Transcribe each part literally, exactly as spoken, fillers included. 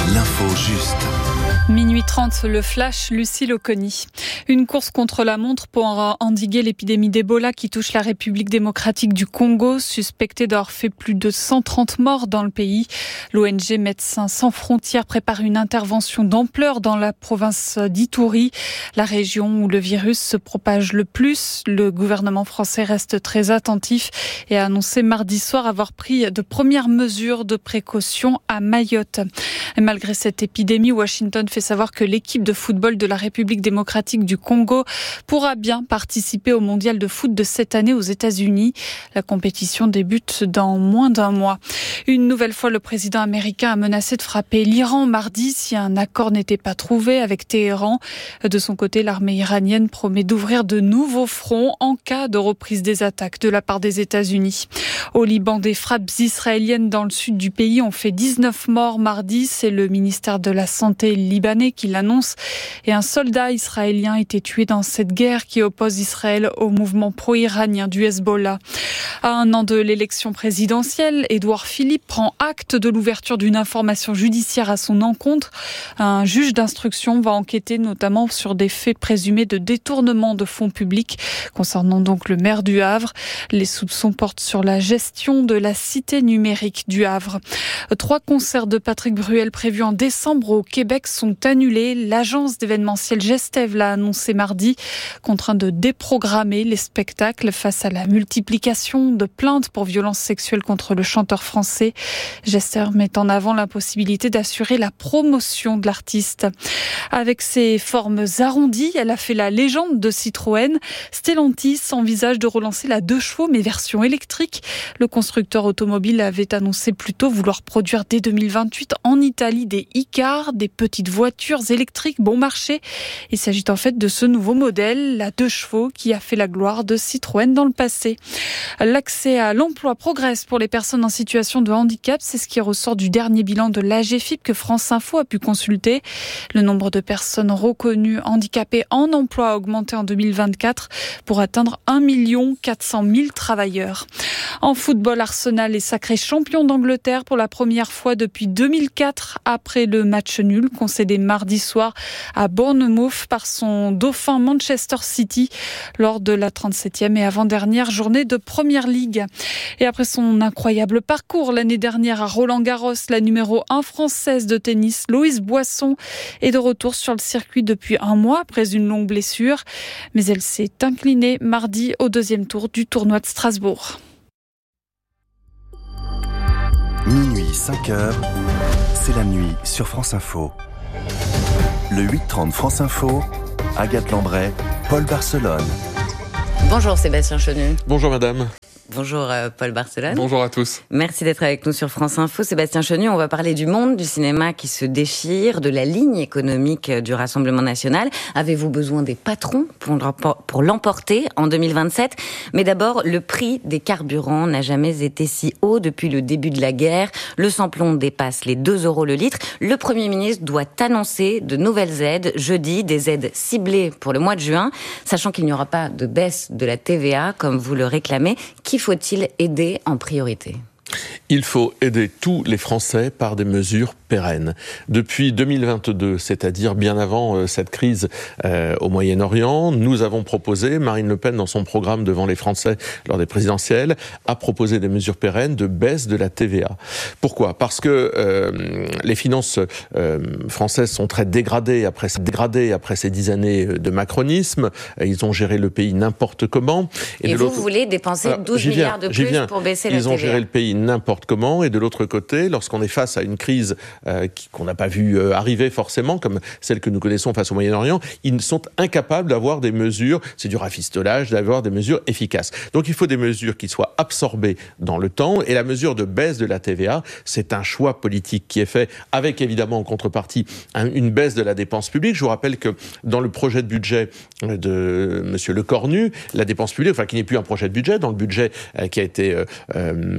L'info juste. Minuit trente, le flash, Lucille Oconi. Une course contre la montre pour endiguer l'épidémie d'Ebola qui touche la République démocratique du Congo, suspectée d'avoir fait plus de cent trente morts dans le pays. L'O N G Médecins sans frontières prépare une intervention d'ampleur dans la province d'Ituri, la région où le virus se propage le plus. Le gouvernement français reste très attentif et a annoncé mardi soir avoir pris de premières mesures de précaution à Mayotte. Et malgré cette épidémie, Washington fait savoir que l'équipe de football de la République démocratique du Congo pourra bien participer au mondial de foot de cette année aux États-Unis. La compétition débute dans moins d'un mois. Une nouvelle fois, le président américain a menacé de frapper l'Iran mardi si un accord n'était pas trouvé avec Téhéran. De son côté, l'armée iranienne promet d'ouvrir de nouveaux fronts en cas de reprise des attaques de la part des États-Unis. Au Liban, des frappes israéliennes dans le sud du pays ont fait dix-neuf morts mardi. C'est le ministère de la Santé libanais qui l'annonce. Et un soldat israélien a été tué dans cette guerre qui oppose Israël au mouvement pro-iranien du Hezbollah. À un an de l'élection présidentielle, Édouard Philippe prend acte de l'ouverture d'une information judiciaire à son encontre. Un juge d'instruction va enquêter notamment sur des faits présumés de détournement de fonds publics concernant donc le maire du Havre. Les soupçons portent sur la gestion de la cité numérique du Havre. Trois concerts de Patrick Bruel prévus en décembre au Québec sont annulés. L'agence d'événementiel Gestev l'a annoncé mardi, contraint de déprogrammer les spectacles face à la multiplication de plaintes pour violences sexuelles contre le chanteur français. Gestev met en avant l'impossibilité d'assurer la promotion de l'artiste. Avec ses formes arrondies, elle a fait la légende de Citroën. Stellantis envisage de relancer la deux chevaux mais version électrique. Le constructeur automobile avait annoncé plus tôt vouloir produire dès deux mille vingt-huit en Italie des e-cars, des petites voitures électriques bon marché. Il s'agit en fait de ce nouveau modèle, la deux chevaux, qui a fait la gloire de Citroën dans le passé. L'accès à l'emploi progresse pour les personnes en situation de handicap. C'est ce qui ressort du dernier bilan de l'A G F I P que France Info a pu consulter. Le nombre de personnes reconnues handicapées en emploi a augmenté en deux mille vingt-quatre pour atteindre un million quatre cent mille travailleurs. En football, Arsenal est sacré champion d'Angleterre pour la première fois depuis deux mille quatre après le match nul concédé mardi soir à Bournemouth par son dauphin Manchester City lors de la trente-septième et avant-dernière journée de Première Ligue. Et après son incroyable parcours l'année dernière à Roland-Garros, la numéro un française de tennis, Loïse Boisson, est de retour sur le circuit depuis un mois après une longue blessure. Mais elle s'est inclinée mardi au deuxième tour du tournoi de Strasbourg. Minuit cinq heures, c'est la nuit sur France Info. Le huit trente France Info, Agathe Lambray, Paul Barcelone. Bonjour Sébastien Chenu. Bonjour madame. Bonjour euh, Paul Barcelone. Bonjour à tous. Merci d'être avec nous sur France Info. Sébastien Chenu, on va parler du monde du cinéma qui se déchire, de la ligne économique du Rassemblement national. Avez-vous besoin des patrons pour l'emporter en deux mille vingt-sept ? Mais d'abord, le prix des carburants n'a jamais été si haut depuis le début de la guerre. Le samplon dépasse les deux euros le litre. Le Premier ministre doit annoncer de nouvelles aides jeudi, des aides ciblées pour le mois de juin, sachant qu'il n'y aura pas de baisse de la T V A comme vous le réclamez. Qui faut-il aider en priorité ? Il faut aider tous les Français par des mesures pérennes. Depuis deux mille vingt-deux, c'est-à-dire bien avant euh, cette crise euh, au Moyen-Orient, nous avons proposé, Marine Le Pen dans son programme devant les Français lors des présidentielles, a proposé des mesures pérennes de baisse de la T V A. Pourquoi ? Parce que euh, les finances euh, françaises sont très dégradées après, dégradées après ces dix années de macronisme. Ils ont géré le pays n'importe comment. Et, Et vous, vous voulez dépenser douze Alors, milliards de plus viens. pour baisser la Ils T V A. Ils ont géré le pays n'importe comment, et de l'autre côté, lorsqu'on est face à une crise euh, qui, qu'on n'a pas vu euh, arriver forcément, comme celle que nous connaissons face au Moyen-Orient, ils sont incapables d'avoir des mesures, c'est du rafistolage, d'avoir des mesures efficaces. Donc il faut des mesures qui soient absorbées dans le temps, et la mesure de baisse de la T V A, c'est un choix politique qui est fait, avec évidemment en contrepartie un, une baisse de la dépense publique. Je vous rappelle que dans le projet de budget de Monsieur Lecornu, la dépense publique, enfin qui n'est plus un projet de budget, dans le budget euh, qui a été euh, euh, imposé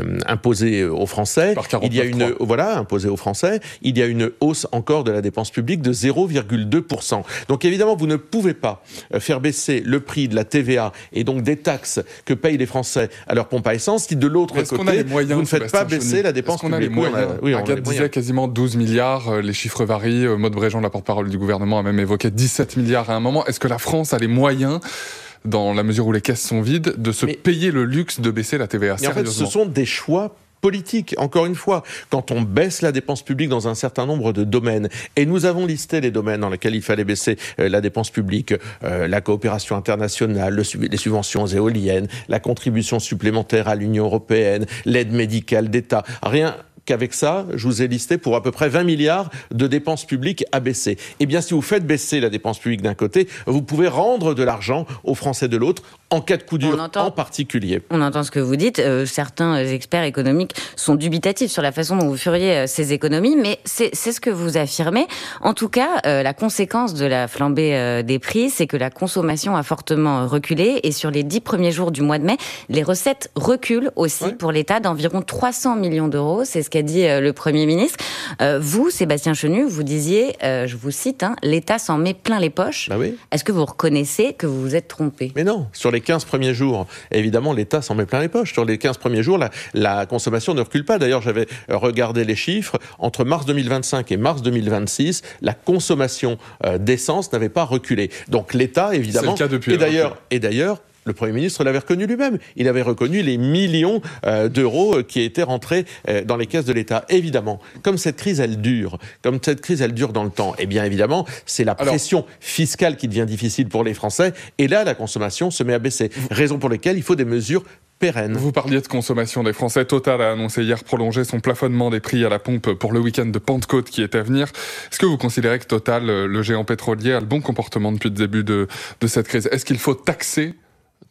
imposée aux Français. Il y a une voilà imposée aux Français. Il y a une hausse encore de la dépense publique de zéro virgule deux pour cent. Donc évidemment, vous ne pouvez pas faire baisser le prix de la T V A et donc des taxes que payent les Français à leur pompe à essence si de l'autre côté, moyens, vous ne faites pas baisser Chenu. la dépense publique. On a les moyens. Oui, on a, oui, Agathe disait quasiment douze milliards. Les chiffres varient. Maud Bréjean, la porte-parole du gouvernement, a même évoqué dix-sept milliards à un moment. Est-ce que la France a les moyens, dans la mesure où les caisses sont vides, de se mais, payer le luxe de baisser la T V A sérieusement ? En fait, ce sont des choix politique. Encore une fois, quand on baisse la dépense publique dans un certain nombre de domaines, et nous avons listé les domaines dans lesquels il fallait baisser euh, la dépense publique, euh, la coopération internationale, le, les subventions éoliennes, la contribution supplémentaire à l'Union européenne, l'aide médicale d'État, rien qu'avec ça, je vous ai listé pour à peu près vingt milliards de dépenses publiques à baisser. Eh bien, si vous faites baisser la dépense publique d'un côté, vous pouvez rendre de l'argent aux Français de l'autre, en cas de coup dur entend, en particulier. On entend ce que vous dites. Euh, certains experts économiques sont dubitatifs sur la façon dont vous feriez euh, ces économies, mais c'est, c'est ce que vous affirmez. En tout cas, euh, la conséquence de la flambée euh, des prix, c'est que la consommation a fortement reculé, et sur les dix premiers jours du mois de mai, les recettes reculent aussi ouais. pour l'État d'environ trois cents millions d'euros. C'est ce qu'a dit euh, le Premier ministre. Euh, vous, Sébastien Chenu, vous disiez, euh, je vous cite, hein, l'État s'en met plein les poches. Bah oui. Est-ce que vous reconnaissez que vous vous êtes trompé ? Mais non, sur les quinze premiers jours, évidemment, l'État s'en met plein les poches. Sur les quinze premiers jours, la, la consommation ne recule pas. D'ailleurs, j'avais regardé les chiffres. Entre mars deux mille vingt-cinq et mars deux mille vingt-six, la consommation euh, d'essence n'avait pas reculé. Donc l'État, évidemment... C'est le cas depuis. Et d'ailleurs, et d'ailleurs le Premier ministre l'avait reconnu lui-même. Il avait reconnu les millions euh, d'euros qui étaient rentrés euh, dans les caisses de l'État. Évidemment, comme cette crise, elle dure, comme cette crise, elle dure dans le temps, eh bien évidemment, c'est la pression Alors, fiscale qui devient difficile pour les Français. Et là, la consommation se met à baisser. Raison pour laquelle il faut des mesures pérennes. Vous parliez de consommation des Français. Total a annoncé hier prolonger son plafonnement des prix à la pompe pour le week-end de Pentecôte qui est à venir. Est-ce que vous considérez que Total, le géant pétrolier, a le bon comportement depuis le début de, de cette crise ? Est-ce qu'il faut taxer Total ?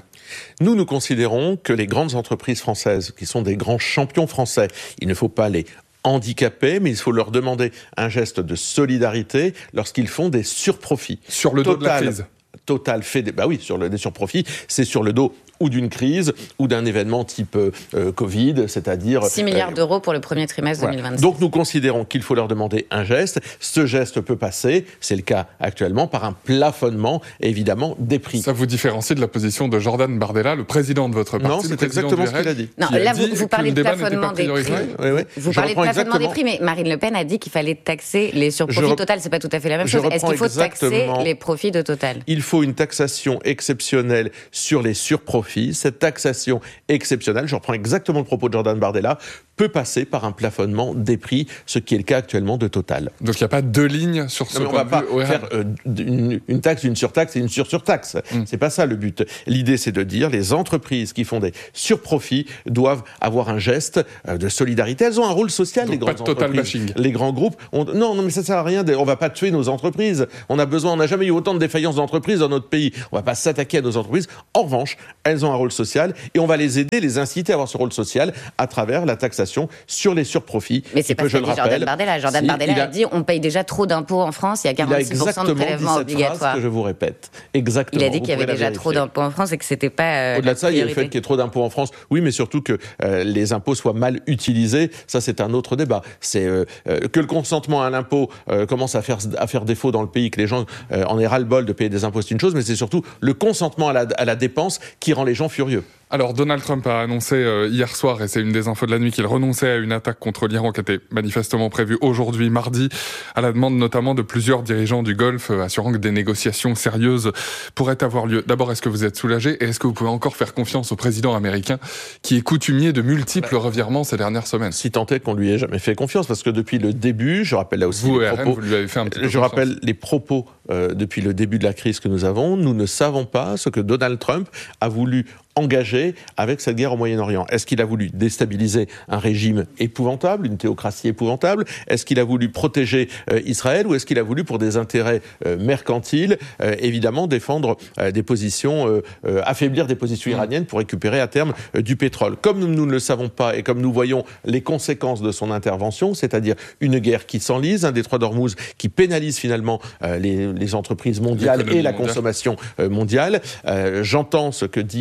Nous, nous considérons que les grandes entreprises françaises, qui sont des grands champions français, il ne faut pas les handicapés, mais il faut leur demander un geste de solidarité lorsqu'ils font des surprofits. Sur le dos Total, de la crise. Total fait des, bah oui, sur le, des surprofits, c'est sur le dos ou d'une crise, ou d'un événement type euh, Covid, c'est-à-dire... six milliards euh, d'euros pour le premier trimestre voilà. deux mille vingt-six. Donc nous considérons qu'il faut leur demander un geste. Ce geste peut passer, c'est le cas actuellement, par un plafonnement, évidemment, des prix. Ça vous différencie de la position de Jordan Bardella, le président de votre parti. Non, c'est exactement ce qu'il a dit. Non, là, vous, vous parlez de plafonnement des prix. Oui, oui. Vous Je parlez de plafonnement exactement. des prix, mais Marine Le Pen a dit qu'il fallait taxer les surprofits. Re... Total, c'est pas tout à fait la même chose. Est-ce qu'il faut taxer les profits de Total ? Il faut une taxation exceptionnelle sur les surprofits. Cette taxation exceptionnelle, je reprends exactement le propos de Jordan Bardella, peut passer par un plafonnement des prix, ce qui est le cas actuellement de Total. Donc il n'y a pas deux lignes sur ce non, mais on ne va pas ouais. faire euh, une, une taxe, une surtaxe et une sur-surtaxe. Mm. C'est pas ça le but. L'idée, c'est de dire les entreprises qui font des surprofits doivent avoir un geste euh, de solidarité. Elles ont un rôle social, Donc les grandes pas de total entreprises. Bashing. Les grands groupes. On... Non, non, mais ça sert à rien. De... On ne va pas tuer nos entreprises. On a besoin. On n'a jamais eu autant de défaillances d'entreprises dans notre pays. On ne va pas s'attaquer à nos entreprises. En revanche, elles ont un rôle social et on va les aider, les inciter à avoir ce rôle social à travers la taxation sur les surprofits. Mais c'est pas ce que dit Jordan Bardella. Jordan si, Bardella a... a dit on paye déjà trop d'impôts en France, il y a quarante-six pour cent de prélèvements obligatoires. Phrase que je vous répète. Exactement. Il a dit qu'il y avait déjà vérifier. trop d'impôts en France et que c'était pas. Euh, Au-delà de ça, il y a le fait qu'il y ait trop d'impôts en France. Oui, mais surtout que euh, les impôts soient mal utilisés. Ça, c'est un autre débat. C'est euh, euh, que le consentement à l'impôt euh, commence à faire à faire défaut dans le pays, que les gens euh, en aient ras-le-bol de payer des impôts, c'est une chose, mais c'est surtout le consentement à la, à la dépense qui rend les gens furieux. Alors, Donald Trump a annoncé euh, hier soir, et c'est une des infos de la nuit, qu'il renonçait à une attaque contre l'Iran qui était manifestement prévue aujourd'hui, mardi, à la demande notamment de plusieurs dirigeants du Golfe, euh, assurant que des négociations sérieuses pourraient avoir lieu. D'abord, est-ce que vous êtes soulagé et est-ce que vous pouvez encore faire confiance au président américain qui est coutumier de multiples bah, revirements ces dernières semaines ? Si tant est qu'on lui ait jamais fait confiance, parce que depuis le début, je rappelle là aussi vous, les R N, propos, vous lui avez fait un petit peu je confiance. rappelle les propos euh, depuis le début de la crise que nous avons. Nous ne savons pas ce que Donald Trump a voulu engagé avec cette guerre au Moyen-Orient. Est-ce qu'il a voulu déstabiliser un régime épouvantable, une théocratie épouvantable ? Est-ce qu'il a voulu protéger euh, Israël ou est-ce qu'il a voulu, pour des intérêts euh, mercantiles, euh, évidemment défendre euh, des positions, euh, euh, affaiblir des positions iraniennes pour récupérer à terme euh, du pétrole ? Comme nous, nous ne le savons pas et comme nous voyons les conséquences de son intervention, c'est-à-dire une guerre qui s'enlise, un détroit d'Ormuz qui pénalise finalement euh, les, les entreprises mondiales et la mondiale. consommation euh, mondiale. Euh, j'entends ce que dit euh, Donald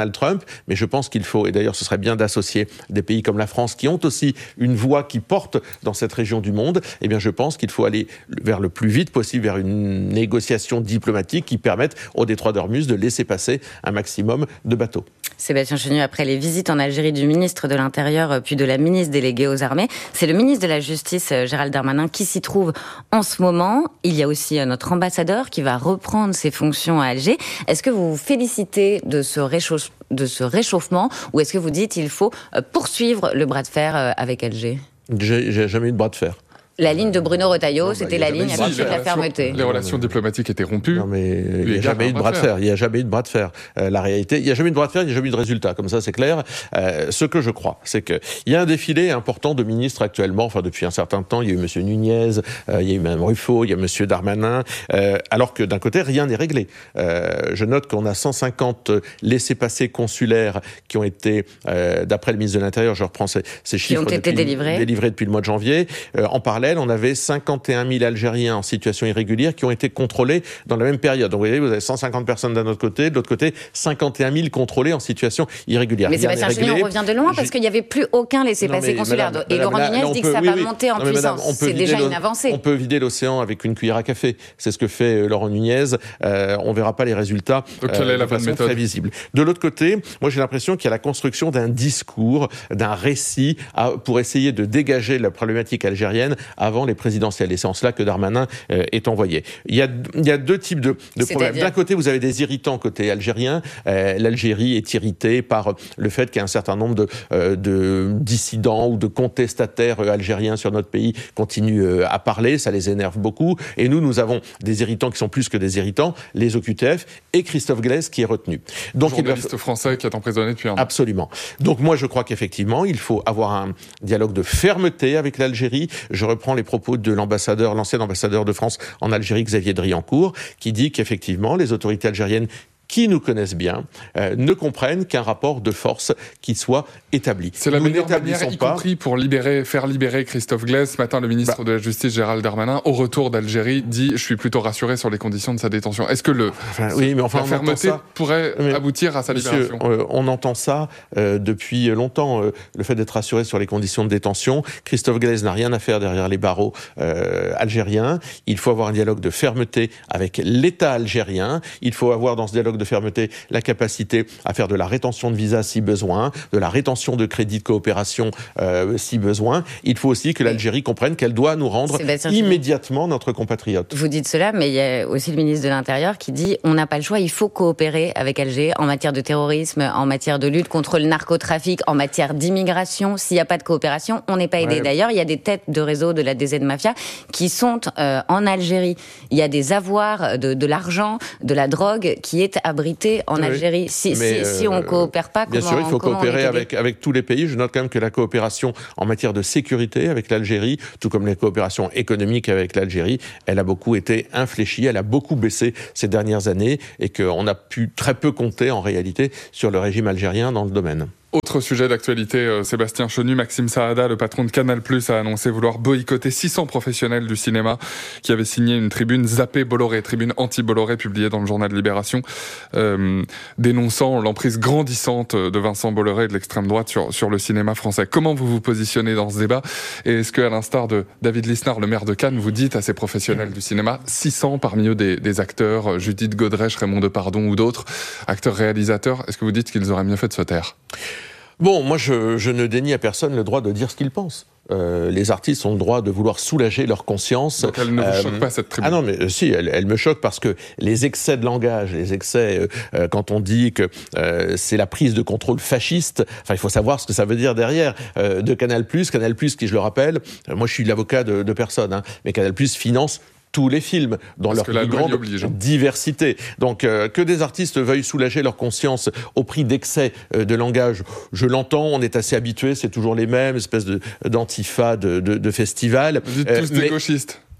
Donald Trump, mais je pense qu'il faut, et d'ailleurs ce serait bien d'associer des pays comme la France qui ont aussi une voix qui porte dans cette région du monde, eh bien je pense qu'il faut aller vers le plus vite possible vers une négociation diplomatique qui permette au détroit d'Ormuz de laisser passer un maximum de bateaux. Sébastien Chenu, après les visites en Algérie du ministre de l'Intérieur puis de la ministre déléguée aux armées, c'est le ministre de la Justice, Gérald Darmanin, qui s'y trouve en ce moment. Il y a aussi notre ambassadeur qui va reprendre ses fonctions à Alger. Est-ce que vous vous félicitez de ce, réchauffe, de ce réchauffement ou est-ce que vous dites qu'il faut poursuivre le bras de fer avec Alger ? J'ai, j'ai jamais eu de bras de fer. La ligne de Bruno Retailleau, non, c'était bah, la ligne affichée de la fermeté. Les relations diplomatiques étaient rompues. Non, mais il n'y a jamais eu de bras de fer. Il n'y a jamais eu de bras de fer. Euh, la réalité, il n'y a jamais eu de bras de fer, il n'y a jamais eu de résultat. Comme ça, c'est clair. Euh, ce que je crois, c'est qu'il y a un défilé important de ministres actuellement. Enfin, depuis un certain temps, il y a eu M. Nunez, euh, il y a eu Mme Ruffo, il y a M. Darmanin. Euh, alors que d'un côté, rien n'est réglé. Euh, je note qu'on a cent cinquante laissez-passer consulaires qui ont été, euh, d'après le ministre de l'Intérieur, je reprends ces, ces chiffres, qui ont été depuis, délivrés. délivrés depuis le mois de janvier. Euh, en parallèle, on avait cinquante et un mille Algériens en situation irrégulière qui ont été contrôlés dans la même période. Donc vous voyez, vous avez cent cinquante personnes d'un autre côté, de l'autre côté, cinquante et un mille contrôlés en situation irrégulière. Mais Sébastien Chenu, on revient de loin parce qu'il n'y avait plus aucun laissez-passer consulaire. Madame, et Laurent Nunez dit que ça peut, va oui, monter en non, puissance. Madame, c'est déjà une avancée. On peut vider l'océan avec une cuillère à café. C'est ce que fait euh, Laurent Nunez. Euh, on ne verra pas les résultats Donc, quelle euh, est la de façon méthode très visible. De l'autre côté, moi j'ai l'impression qu'il y a la construction d'un discours, d'un récit à, pour essayer de dégager la problématique algérienne avant les présidentielles. Et c'est en cela que Darmanin euh, est envoyé. Il y a, il y a deux types de, de problèmes. D'un côté, vous avez des irritants côté algérien. Euh, L'Algérie est irritée par le fait qu'il y a un certain nombre de, euh, de dissidents ou de contestataires euh, algériens sur notre pays continuent euh, à parler. Ça les énerve beaucoup. Et nous, nous avons des irritants qui sont plus que des irritants, les O Q T F et Christophe Glaise qui est retenu. Donc, journaliste il va... français qui est emprisonné depuis un an. Absolument. Donc moi, je crois qu'effectivement, il faut avoir un dialogue de fermeté avec l'Algérie. Je reprends les propos de l'ambassadeur, l'ancien ambassadeur de France en Algérie, Xavier Driancourt, qui dit qu'effectivement, les autorités algériennes qui nous connaissent bien, euh, ne comprennent qu'un rapport de force qui soit établi. C'est la nous meilleure manière, y pas... compris pour libérer, faire libérer Christophe Glaise. Ce matin, le ministre bah... de la Justice, Gérald Darmanin, au retour d'Algérie, dit « Je suis plutôt rassuré sur les conditions de sa détention ». Est-ce que le, enfin, oui, mais enfin, la fermeté ça... pourrait mais, aboutir à sa monsieur, libération euh, On entend ça euh, depuis longtemps, euh, le fait d'être rassuré sur les conditions de détention. Christophe Glaise n'a rien à faire derrière les barreaux euh, algériens. Il faut avoir un dialogue de fermeté avec l'État algérien. Il faut avoir dans ce dialogue de fermeté la capacité à faire de la rétention de visa si besoin, de la rétention de crédits de coopération euh, si besoin. Il faut aussi que l'Algérie comprenne qu'elle doit nous rendre Sébastien immédiatement notre compatriote. Vous dites cela, mais il y a aussi le ministre de l'Intérieur qui dit on n'a pas le choix, il faut coopérer avec Alger en matière de terrorisme, en matière de lutte contre le narcotrafic, en matière d'immigration. S'il n'y a pas de coopération, on n'est pas aidé. Ouais. D'ailleurs, il y a des têtes de réseau de la D Z Mafia qui sont euh, en Algérie. Il y a des avoirs, de, de l'argent, de la drogue qui est abrité en Algérie. Oui, si, si, euh, si on ne coopère pas, bien comment, sûr, il faut coopérer on avec, avec tous les pays. Je note quand même que la coopération en matière de sécurité avec l'Algérie, tout comme la coopération économique avec l'Algérie, elle a beaucoup été infléchie, elle a beaucoup baissé ces dernières années et qu'on a pu très peu compter en réalité sur le régime algérien dans le domaine. Autre sujet d'actualité, euh, Sébastien Chenu, Maxime Saada, le patron de Canal+, a annoncé vouloir boycotter six cents professionnels du cinéma qui avaient signé une tribune zappée Bolloré, tribune anti-Bolloré publiée dans le journal Libération, euh, dénonçant l'emprise grandissante de Vincent Bolloré et de l'extrême droite sur, sur le cinéma français. Comment vous vous positionnez dans ce débat ? Et est-ce qu'à l'instar de David Lisnard, le maire de Cannes, vous dites à ces professionnels du cinéma, six cents parmi eux des, des acteurs, Judith Godrèche, Raymond Depardon ou d'autres, acteurs-réalisateurs, est-ce que vous dites qu'ils auraient mieux fait de se taire ? Bon, moi, je, je ne dénie à personne le droit de dire ce qu'il pense. Euh, les artistes ont le droit de vouloir soulager leur conscience. Donc elle ne vous euh, choque pas, cette tribune ? Ah non, mais euh, si, elle, elle me choque parce que les excès de langage, les excès, euh, quand on dit que euh, c'est la prise de contrôle fasciste, enfin, il faut savoir ce que ça veut dire derrière, euh, de Canal+. Canal+, qui, je le rappelle, euh, moi, je suis l'avocat de, de personne, hein, mais Canal+, finance tous les films, dans Parce leur plus grande oblige, hein. diversité. Donc, euh, que des artistes veuillent soulager leur conscience au prix d'excès euh, de langage, je l'entends, on est assez habitué, c'est toujours les mêmes, espèces de, d'antifa de, de, de festivals. Vous dites tous euh, des mais... gauchistes.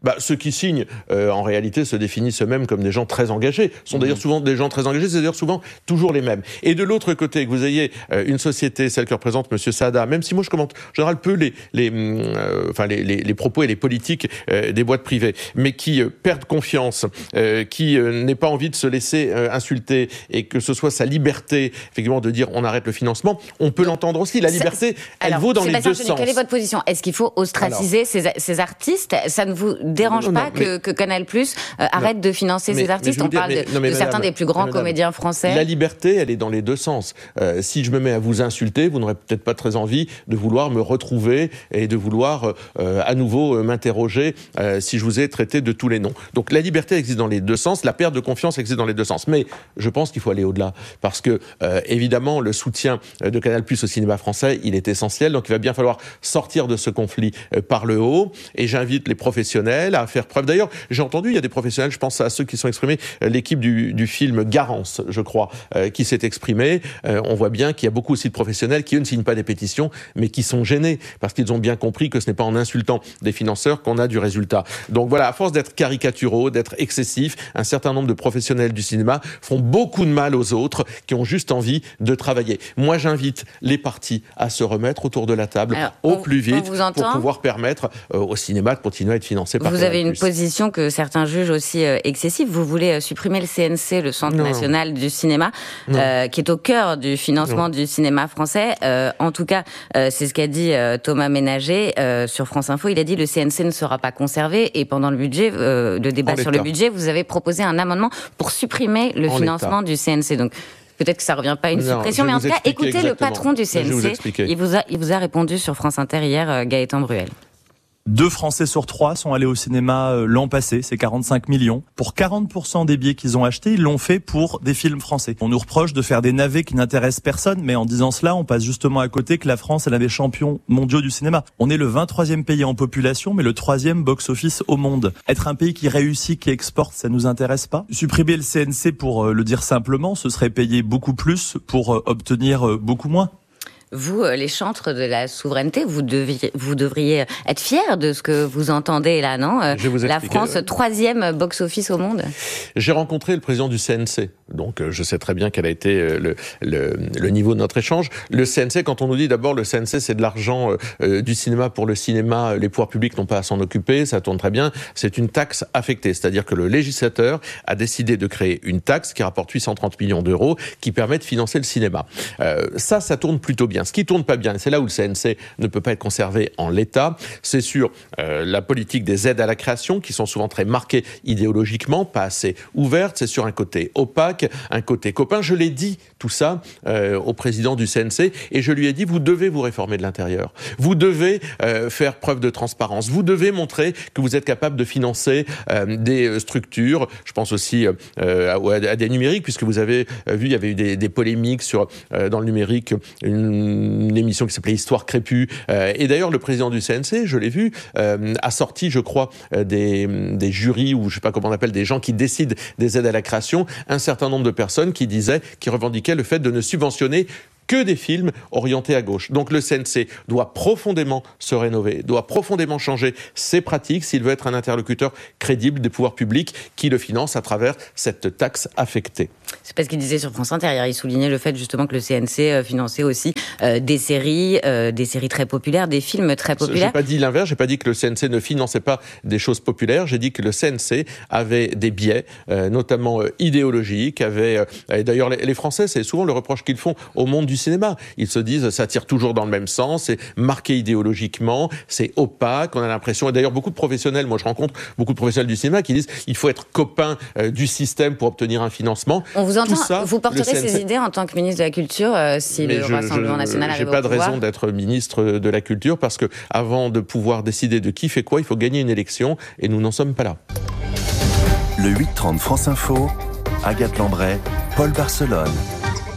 bah, ceux qui signent, euh, en réalité, se définissent eux-mêmes comme des gens très engagés. Ce sont mmh. d'ailleurs souvent des gens très engagés, c'est d'ailleurs souvent toujours les mêmes. Et de l'autre côté, que vous ayez euh, une société, celle que représente M. Saada, même si moi je commente en général peu les, les, euh, enfin, les, les, les propos et les politiques euh, des boîtes privées, mais qui euh, perdent confiance, euh, qui euh, n'aient pas envie de se laisser euh, insulter, et que ce soit sa liberté, effectivement, de dire on arrête le financement, on peut l'entendre aussi. La liberté, elle alors, vaut dans Sébastien les deux Chenu, sens. Quelle est votre position ? Est-ce qu'il faut ostraciser alors, ces, ces artistes ? Ça ne vous dérange non, non, pas non, que, que Canal+ euh, arrête non, de financer mais, ces artistes ? On dire, parle mais, de, non, de madame, certains des plus grands madame, comédiens français. La liberté, elle est dans les deux sens. Euh, si je me mets à vous insulter, vous n'aurez peut-être pas très envie de vouloir me retrouver et de vouloir euh, à nouveau euh, m'interroger euh, si je vous ai traité de tous les noms. Donc la liberté existe dans les deux sens, la perte de confiance existe dans les deux sens. Mais je pense qu'il faut aller au-delà, parce que euh, évidemment le soutien de Canal+ au cinéma français, il est essentiel. Donc il va bien falloir sortir de ce conflit euh, par le haut. Et j'invite les professionnels à faire preuve. D'ailleurs, j'ai entendu, il y a des professionnels, je pense à ceux qui sont exprimés, euh, l'équipe du, du film Garance, je crois, euh, qui s'est exprimée. Euh, on voit bien qu'il y a beaucoup aussi de professionnels qui, eux, ne signent pas des pétitions, mais qui sont gênés, parce qu'ils ont bien compris que ce n'est pas en insultant des financeurs qu'on a du résultat. Donc voilà, à force d'être caricaturaux, d'être excessifs, un certain nombre de professionnels du cinéma font beaucoup de mal aux autres qui ont juste envie de travailler. Moi, j'invite les partis à se remettre autour de la table Alors, au on, plus vite pour pouvoir permettre euh, au cinéma de continuer à être financé par Vous Canal+. Avez une position que certains jugent aussi euh, excessive. Vous voulez euh, supprimer le C N C, le Centre non. national du cinéma, euh, qui est au cœur du financement non. du cinéma français. Euh, en tout cas, euh, c'est ce qu'a dit euh, Thomas Ménager euh, sur France Info. Il a dit le C N C ne sera pas conservé, et pendant le budget, euh, le débat sur le budget, vous avez proposé un amendement pour supprimer le en financement l'état. du C N C. Donc peut-être que ça ne revient pas à une non, suppression, mais en tout cas, écoutez exactement. le patron du C N C. Vous il, vous a, il vous a répondu sur France Inter hier, Gaëtan Bruel. Deux Français sur trois sont allés au cinéma l'an passé, c'est quarante-cinq millions. Pour quarante pour cent des billets qu'ils ont achetés, ils l'ont fait pour des films français. On nous reproche de faire des navets qui n'intéressent personne, mais en disant cela, on passe justement à côté que la France est l'un des champions mondiaux du cinéma. On est le vingt-troisième pays en population, mais le troisième box-office au monde. Être un pays qui réussit, qui exporte, ça nous intéresse pas. Supprimer le C N C, pour le dire simplement, ce serait payer beaucoup plus pour obtenir beaucoup moins. Vous, les chantres de la souveraineté, vous devriez, vous devriez être fiers de ce que vous entendez là, non ? Je vais vous La France, ouais. troisième box-office au monde. J'ai rencontré le président du C N C, donc je sais très bien quel a été le, le, le niveau de notre échange. Le C N C, quand on nous dit d'abord le C N C, c'est de l'argent euh, du cinéma pour le cinéma, les pouvoirs publics n'ont pas à s'en occuper, ça tourne très bien, c'est une taxe affectée, c'est-à-dire que le législateur a décidé de créer une taxe qui rapporte huit cent trente millions d'euros, qui permet de financer le cinéma. Euh, ça, ça tourne plutôt bien. Ce qui tourne pas bien, c'est là où le C N C ne peut pas être conservé en l'état, c'est sur euh, la politique des aides à la création, qui sont souvent très marquées idéologiquement, pas assez ouvertes, c'est sur un côté opaque, un côté copain. Je l'ai dit tout ça euh, au président du C N C, et je lui ai dit, vous devez vous réformer de l'intérieur, vous devez euh, faire preuve de transparence, vous devez montrer que vous êtes capable de financer euh, des structures, je pense aussi euh, à, à des numériques, puisque vous avez vu, il y avait eu des, des polémiques sur, euh, dans le numérique, une une émission qui s'appelait Histoire crépue. Euh, et d'ailleurs, le président du C N C, je l'ai vu, euh, a sorti, je crois, euh, des, des jurys, ou je sais pas comment on appelle, des gens qui décident des aides à la création, un certain nombre de personnes qui disaient, qui revendiquaient le fait de ne subventionner que des films orientés à gauche. Donc le C N C doit profondément se rénover, doit profondément changer ses pratiques s'il veut être un interlocuteur crédible des pouvoirs publics qui le financent à travers cette taxe affectée. C'est parce qu'il disait sur France Inter, il soulignait le fait justement que le C N C finançait aussi euh, des séries, euh, des séries très populaires, des films très populaires. J'ai pas dit l'inverse, j'ai pas dit que le C N C ne finançait pas des choses populaires, j'ai dit que le C N C avait des biais, euh, notamment euh, idéologiques, avait, euh, et d'ailleurs les, les Français, c'est souvent le reproche qu'ils font au monde du cinéma. Ils se disent, ça tire toujours dans le même sens, c'est marqué idéologiquement, c'est opaque, on a l'impression, et d'ailleurs beaucoup de professionnels, moi je rencontre beaucoup de professionnels du cinéma qui disent, il faut être copain euh, du système pour obtenir un financement. On vous entend, ça, vous porterez ces idées en tant que ministre de la Culture euh, si Mais le je, Rassemblement je, national arrive au pouvoir ? J'ai pas de raison d'être ministre de la Culture, parce que avant de pouvoir décider de qui fait quoi, il faut gagner une élection, et nous n'en sommes pas là. Le huit trente France Info, Agathe Lambray, Paul Barcelone.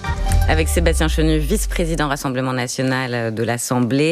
Avec Sébastien Chenu, vice-président Rassemblement National de l'Assemblée,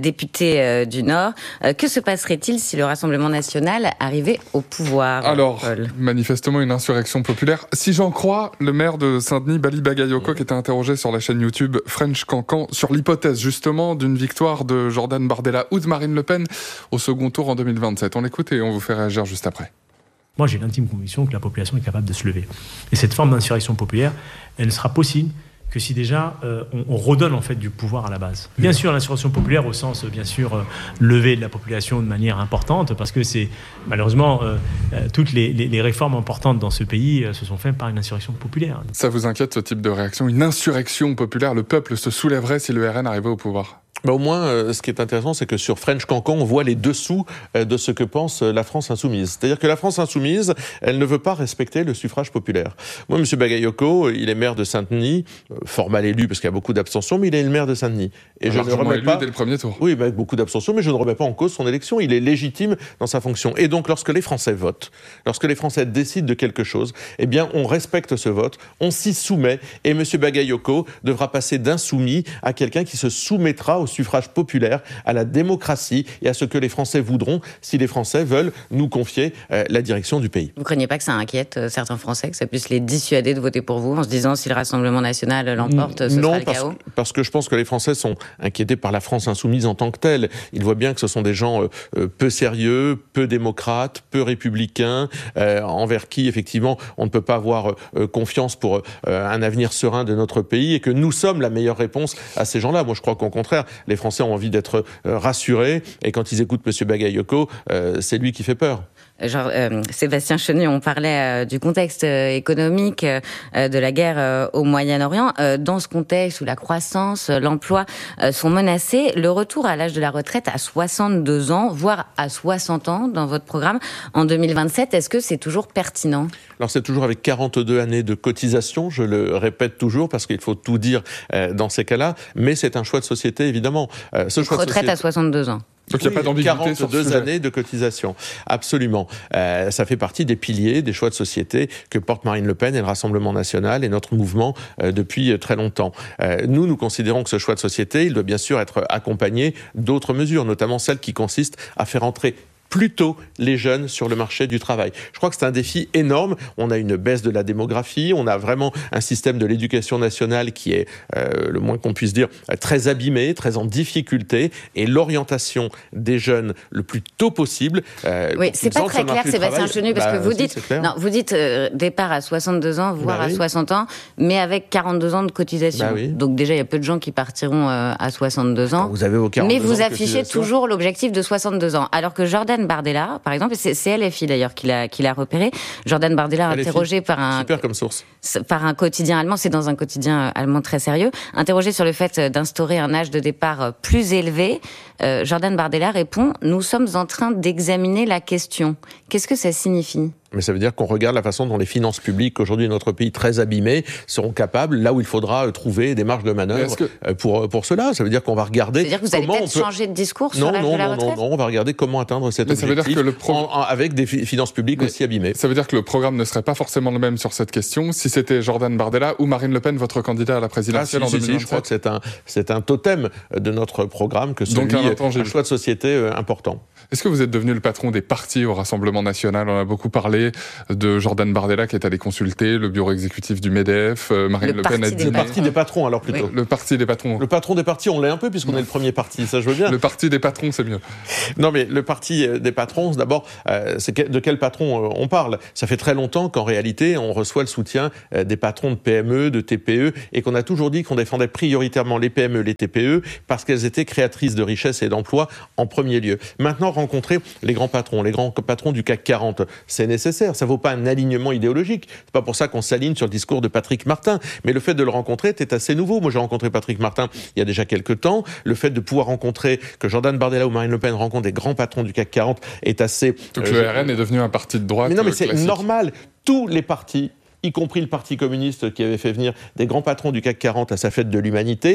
député du Nord. Que se passerait-il si le Rassemblement National arrivait au pouvoir? Alors, Paul manifestement une insurrection populaire. Si j'en crois le maire de Saint-Denis, Bali Bagayoko, qui était interrogé sur la chaîne YouTube French Cancan sur l'hypothèse justement d'une victoire de Jordan Bardella ou de Marine Le Pen au second tour en deux mille vingt-sept. On l'écoute et on vous fait réagir juste après. Moi, j'ai l'intime conviction que la population est capable de se lever. Et cette forme d'insurrection populaire, elle ne sera possible que si déjà euh, on, on redonne en fait du pouvoir à la base. Bien sûr, l'insurrection populaire au sens bien sûr euh, lever de la population de manière importante, parce que c'est malheureusement euh, euh, toutes les, les, les réformes importantes dans ce pays euh, se sont faites par une insurrection populaire. Ça vous inquiète ce type de réaction? Une insurrection populaire, le peuple se soulèverait si le R N arrivait au pouvoir? Bah au moins, euh, ce qui est intéressant, c'est que sur French Cancan, on voit les dessous euh, de ce que pense euh, la France insoumise. C'est-à-dire que la France insoumise, elle ne veut pas respecter le suffrage populaire. Moi, M. Bagayoko, il est maire de Saint-Denis, euh, fort mal élu parce qu'il y a beaucoup d'abstention, mais il est le maire de Saint-Denis. Et je ne remets pas dès le premier tour. Oui, avec beaucoup d'abstention, mais je ne remets pas en cause son élection. Il est légitime dans sa fonction. Et donc, lorsque les Français votent, lorsque les Français décident de quelque chose, eh bien, on respecte ce vote, on s'y soumet, et M. Bagayoko devra passer d'insoumis à quelqu'un qui se soumettra au suffrage populaire, à la démocratie et à ce que les Français voudront si les Français veulent nous confier euh, la direction du pays. Vous ne craignez pas que ça inquiète euh, certains Français, que ça puisse les dissuader de voter pour vous en se disant si le Rassemblement National l'emporte, ce non, sera le parce, chaos? parce que je pense que les Français sont inquiétés par la France insoumise en tant que telle. Ils voient bien que ce sont des gens euh, euh, peu sérieux, peu démocrates, peu républicains, euh, envers qui effectivement on ne peut pas avoir euh, confiance pour euh, un avenir serein de notre pays, et que nous sommes la meilleure réponse à ces gens-là. Moi je crois qu'au contraire, les Français ont envie d'être euh, rassurés, et quand ils écoutent M. Bagayoko, euh, c'est lui qui fait peur. Genre, euh, Sébastien Chenu, on parlait euh, du contexte euh, économique euh, de la guerre euh, au Moyen-Orient. Euh, dans ce contexte où la croissance, euh, l'emploi euh, sont menacés, le retour à l'âge de la retraite à soixante-deux ans, voire à soixante ans dans votre programme en deux mille vingt-sept, est-ce que c'est toujours pertinent? Alors c'est toujours avec quarante-deux années de cotisation, je le répète toujours parce qu'il faut tout dire euh, dans ces cas-là, mais c'est un choix de société évidemment. Euh, ce choix de retraite société... à soixante-deux ans. Donc il n'y a pas d'ambiguïté sur ce sujet. quarante-deux années de cotisation, absolument. Euh, ça fait partie des piliers, des choix de société que portent Marine Le Pen et le Rassemblement National et notre mouvement euh, depuis très longtemps. Euh, nous, nous considérons que ce choix de société, il doit bien sûr être accompagné d'autres mesures, notamment celles qui consistent à faire entrer plus tôt les jeunes sur le marché du travail. Je crois que c'est un défi énorme. On a une baisse de la démographie, on a vraiment un système de l'éducation nationale qui est, euh, le moins qu'on puisse dire, très abîmé, très en difficulté, et l'orientation des jeunes le plus tôt possible. Euh, oui, c'est pas très clair, Sébastien Chenu, parce bah, que vous si, dites, non, vous dites euh, départ à soixante-deux ans, voire bah, à oui. soixante ans, mais avec quarante-deux ans de cotisation. Bah, oui. Donc déjà, il y a peu de gens qui partiront euh, à soixante-deux ans. Vous avez vos quarante-deux mais vous ans affichez toujours l'objectif de soixante-deux ans, alors que Jordan Bardella, par exemple, c'est, c'est L F I d'ailleurs qui l'a, qui l'a repéré. Jordan Bardella, interrogé par un, super comme source. par un quotidien allemand, c'est dans un quotidien allemand très sérieux, interrogé sur le fait d'instaurer un âge de départ plus élevé, euh, Jordan Bardella répond « Nous sommes en train d'examiner la question ». Qu'est-ce que ça signifie ? Mais ça veut dire qu'on regarde la façon dont les finances publiques, aujourd'hui notre pays très abîmé, seront capables, là où il faudra trouver des marges de manœuvre que... pour, pour cela. Ça veut dire qu'on va regarder... C'est-à-dire que vous allez peut-être peut... changer de discours sur non, l'âge non, de la non, retraite ? Non, non, on va regarder comment atteindre cet Mais objectif ça veut dire que le pro... en, en, avec des fi- finances publiques Mais aussi abîmées. Ça veut dire que le programme ne serait pas forcément le même sur cette question si c'était Jordan Bardella ou Marine Le Pen, votre candidat à la présidentielle ah, si, en deux mille vingt-sept. Si, si, je crois que c'est un, c'est un totem de notre programme que celui, Donc un, un choix de société euh, important. Est-ce que vous êtes devenu le patron des partis au Rassemblement National ? On a beaucoup parlé de Jordan Bardella qui est allé consulter le bureau exécutif du MEDEF, Marine Le, le Pen a dit... Le parti des patrons, alors plutôt. Oui. Le parti des patrons. Le patron des partis, on l'est un peu puisqu'on non. est le premier parti, ça je veux bien. Le parti des patrons, c'est mieux. Non mais le parti des patrons, d'abord, euh, c'est que, de quel patron euh, on parle ? Ça fait très longtemps qu'en réalité, on reçoit le soutien euh, des patrons de P M E, de T P E, et qu'on a toujours dit qu'on défendait prioritairement les P M E, les T P E, parce qu'elles étaient créatrices de richesse et d'emplois en premier lieu. Maintenant, rencontrer les grands patrons, les grands patrons du C A C quarante, c'est nécessaire. Ça ne vaut pas un alignement idéologique. C'est pas pour ça qu'on s'aligne sur le discours de Patrick Martin. Mais le fait de le rencontrer était assez nouveau. Moi, j'ai rencontré Patrick Martin il y a déjà quelques temps. Le fait de pouvoir rencontrer, que Jordan Bardella ou Marine Le Pen rencontrent des grands patrons du C A C quarante est assez... Donc euh, le R N est devenu un parti de droite. Mais non, mais c'est classique. normal. Tous les partis, y compris le Parti communiste qui avait fait venir des grands patrons du C A C quarante à sa fête de l'humanité,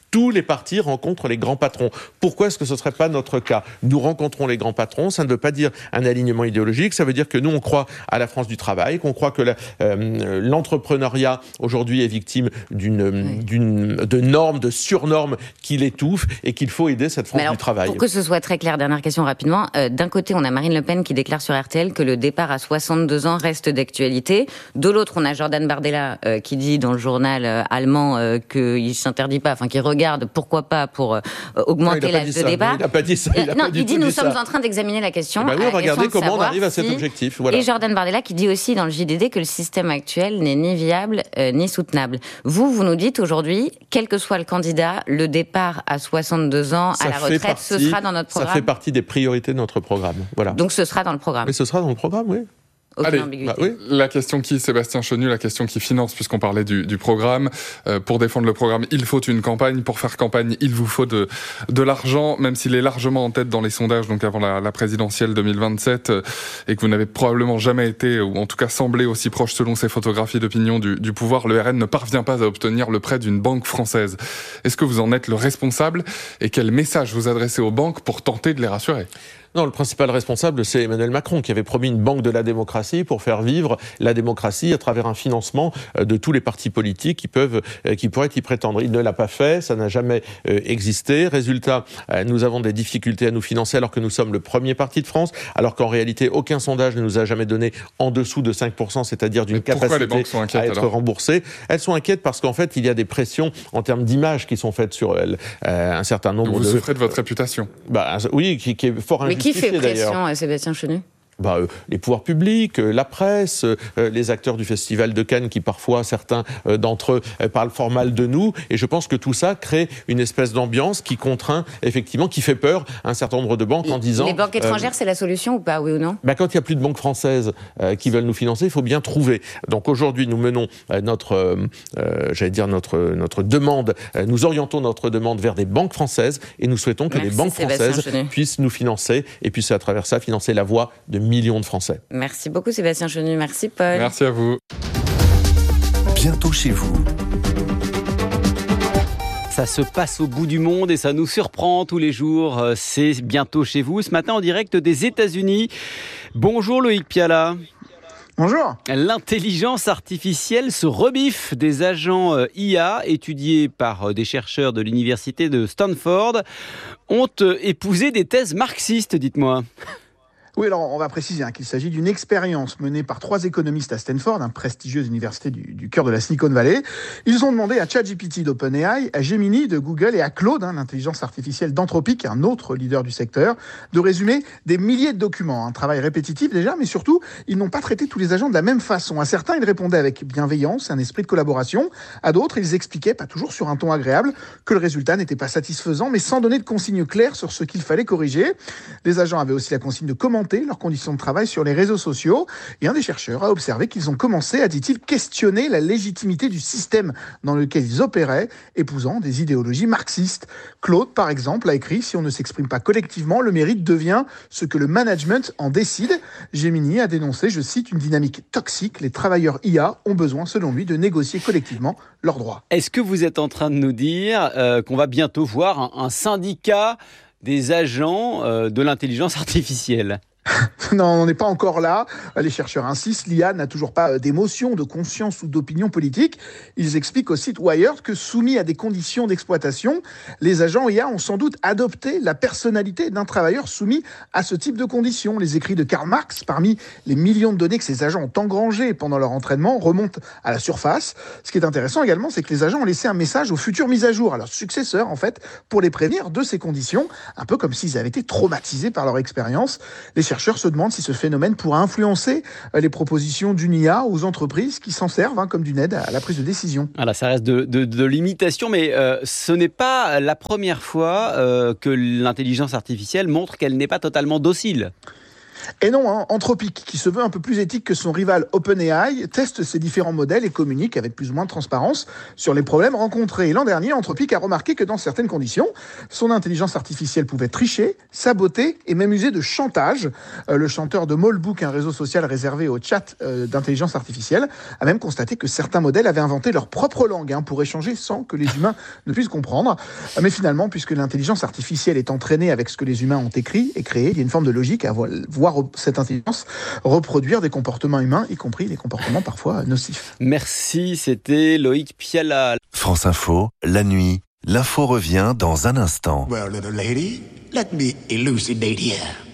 tous les partis rencontrent les grands patrons. Pourquoi est-ce que ce ne serait pas notre cas ? Nous rencontrons les grands patrons, ça ne veut pas dire un alignement idéologique, ça veut dire que nous, on croit à la France du travail, qu'on croit que la, euh, l'entrepreneuriat, aujourd'hui, est victime d'une, oui. d'une, de normes, de surnormes qui l'étouffent et qu'il faut aider cette France alors, du travail. Pour que ce soit très clair, dernière question rapidement. Euh, d'un côté, on a Marine Le Pen qui déclare sur R T L que le départ à soixante-deux ans reste d'actualité. De l'autre, on a Jordan Bardella euh, qui dit dans le journal euh, allemand euh, qu'il ne s'interdit pas, enfin qu'il regarde pourquoi pas pour euh, augmenter non, l'âge de départ. Il n'a pas dit ça. Il, euh, non, il dit nous sommes ça. en train d'examiner la question. Eh ben oui, regardez comment on arrive à cet si... objectif. Voilà. Et Jordan Bardella qui dit aussi dans le J D D que le système actuel n'est ni viable euh, ni soutenable. Vous, vous nous dites aujourd'hui, quel que soit le candidat, le départ à soixante-deux ans ça à la retraite, partie, ce sera dans notre programme. Ça fait partie des priorités de notre programme. Voilà. Donc ce sera dans le programme. Mais ce sera dans le programme, oui. Allez, bah oui. La question qui, Sébastien Chenu, la question qui finance, puisqu'on parlait du, du programme. Euh, pour défendre le programme, il faut une campagne. Pour faire campagne, il vous faut de, de l'argent, même s'il est largement en tête dans les sondages, donc avant la, la présidentielle deux mille vingt-sept, euh, et que vous n'avez probablement jamais été, ou en tout cas semblé aussi proche selon ces photographies d'opinion du, du pouvoir, le R N ne parvient pas à obtenir le prêt d'une banque française. Est-ce que vous en êtes le responsable ? Et quel message vous adressez aux banques pour tenter de les rassurer ? Non, le principal responsable, c'est Emmanuel Macron, qui avait promis une banque de la démocratie pour faire vivre la démocratie à travers un financement de tous les partis politiques qui peuvent, qui pourraient y prétendre. Il ne l'a pas fait, ça n'a jamais existé. Résultat, nous avons des difficultés à nous financer alors que nous sommes le premier parti de France, alors qu'en réalité, aucun sondage ne nous a jamais donné en dessous de cinq pour cent, c'est-à-dire d'une capacité les banques sont inquiètes, à être alors remboursées. Elles sont inquiètes parce qu'en fait, il y a des pressions en termes d'image qui sont faites sur elles. Euh, un certain nombre Donc vous de... Vous souffrez de votre réputation. Bah, oui, qui, qui est fort injustifiée. Mais qui fait pression, d'ailleurs. Sébastien Chenu ? Bah, euh, les pouvoirs publics, euh, la presse, euh, les acteurs du Festival de Cannes qui parfois, certains euh, d'entre eux, euh, parlent fort mal de nous. Et je pense que tout ça crée une espèce d'ambiance qui contraint, effectivement, qui fait peur à un certain nombre de banques en disant... Les banques étrangères, euh, c'est la solution ou pas, oui ou non ? Bah, quand il n'y a plus de banques françaises euh, qui veulent nous financer, il faut bien trouver. Donc aujourd'hui, nous menons euh, notre, euh, euh, j'allais dire notre, notre demande, euh, nous orientons notre demande vers des banques françaises et nous souhaitons que Merci, les banques Sébastien françaises Chenu. puissent nous financer et puissent à travers ça financer la voie de millions de Français. Merci beaucoup Sébastien Chenu, merci Paul. Merci à vous. Bientôt chez vous. Ça se passe au bout du monde et ça nous surprend tous les jours. C'est bientôt chez vous. Ce matin en direct des États-Unis. Bonjour Loïc Piala. Bonjour. L'intelligence artificielle se rebiffe. Des agents I A étudiés par des chercheurs de l'université de Stanford ont épousé des thèses marxistes, dites-moi. Oui, alors on va préciser hein, qu'il s'agit d'une expérience menée par trois économistes à Stanford, une prestigieuse université du, du cœur de la Silicon Valley. Ils ont demandé à ChatGPT d'OpenAI, à Gemini de Google et à Claude, hein, l'intelligence artificielle d'Anthropic, un autre leader du secteur, de résumer des milliers de documents. Un travail répétitif déjà, mais surtout, ils n'ont pas traité tous les agents de la même façon. À certains, ils répondaient avec bienveillance, un esprit de collaboration. À d'autres, ils expliquaient, pas toujours sur un ton agréable, que le résultat n'était pas satisfaisant, mais sans donner de consignes claires sur ce qu'il fallait corriger. Les agents avaient aussi la consigne de commenter leurs conditions de travail sur les réseaux sociaux. Et un des chercheurs a observé qu'ils ont commencé, a dit-il, questionner la légitimité du système dans lequel ils opéraient, épousant des idéologies marxistes. Claude, par exemple, a écrit « Si on ne s'exprime pas collectivement, le mérite devient ce que le management en décide ». Gemini a dénoncé, je cite, une dynamique toxique. Les travailleurs I A ont besoin, selon lui, de négocier collectivement leurs droits. Est-ce que vous êtes en train de nous dire euh, qu'on va bientôt voir un, un syndicat des agents euh, de l'intelligence artificielle ? Non, on n'est pas encore là. Les chercheurs insistent, l'I A n'a toujours pas d'émotion, de conscience ou d'opinion politique. Ils expliquent au site Wired que, soumis à des conditions d'exploitation, les agents I A ont sans doute adopté la personnalité d'un travailleur soumis à ce type de conditions. Les écrits de Karl Marx, parmi les millions de données que ces agents ont engrangées pendant leur entraînement, remontent à la surface. Ce qui est intéressant également, c'est que les agents ont laissé un message aux futures mises à jour, à leurs successeurs, en fait, pour les prévenir de ces conditions, un peu comme s'ils avaient été traumatisés par leur expérience. Les chercheurs se demandent si ce phénomène pourra influencer les propositions d'une I A aux entreprises qui s'en servent hein, comme d'une aide à la prise de décision. Voilà, ça reste de, de, de l'imitation, mais euh, ce n'est pas la première fois euh, que l'intelligence artificielle montre qu'elle n'est pas totalement docile. Et non, hein, Anthropic, qui se veut un peu plus éthique que son rival OpenAI, teste ses différents modèles et communique avec plus ou moins de transparence sur les problèmes rencontrés. Et l'an dernier, Anthropic a remarqué que dans certaines conditions, son intelligence artificielle pouvait tricher, saboter et même user de chantage. Euh, le chanteur de Molebook, un réseau social réservé au chat euh, d'intelligence artificielle, a même constaté que certains modèles avaient inventé leur propre langue hein, pour échanger sans que les humains ne puissent comprendre. Mais finalement, puisque l'intelligence artificielle est entraînée avec ce que les humains ont écrit et créé, il y a une forme de logique à voir cette intelligence reproduire des comportements humains, y compris des comportements parfois nocifs. Merci, c'était Loïc Piala. France Info, la nuit, l'info revient dans un instant. Well, little lady, let me elucidate here.